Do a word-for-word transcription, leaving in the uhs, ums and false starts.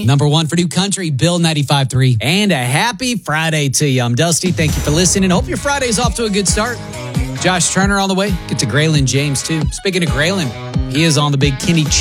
Number one for New Country, Bill ninety-five three. And a happy Friday to you. I'm Dusty. Thank you for listening. Hope your Friday's off to a good start. Josh Turner on the way. Get to Graylin James, too. Speaking of Graylin, he is on the big Kenny